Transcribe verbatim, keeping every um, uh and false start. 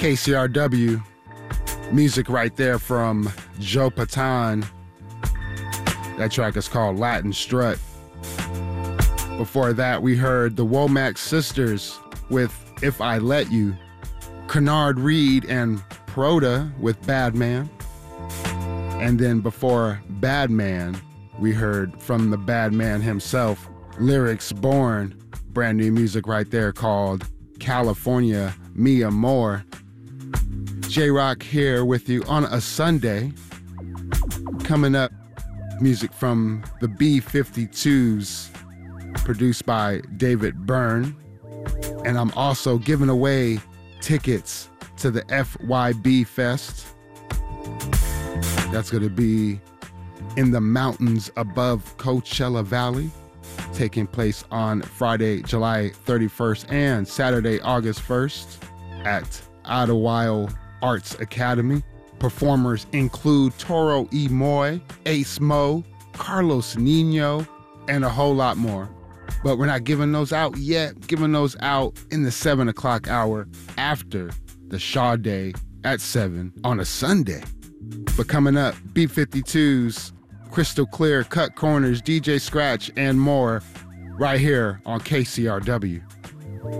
K C R W, music right there from Joe Patan. That track is called Latin Strut. Before that, we heard the Womack Sisters with If I Let You, Kennard Reed and Proda with Bad Man. And then before Bad Man, we heard from the Bad Man himself, Lyrics Born, brand new music right there called California Mi Amor. J-Rock here with you on a Sunday. Coming up, music from the B fifty-twos, produced by David Byrne. And I'm also giving away tickets to the F Y B Fest. That's going to be in the mountains above Coachella Valley, taking place on Friday, July thirty-first and Saturday, August first at Idlewild Arts Academy. Performers include Toro E. Moy, Ace Mo, Carlos Nino, and a whole lot more. But we're not giving those out yet. Giving those out in the seven o'clock hour after the Shaw Day at seven on a Sunday. But coming up, B fifty-twos, Crystal Clear, Cut Corners, D J Scratch, and more right here on K C R W.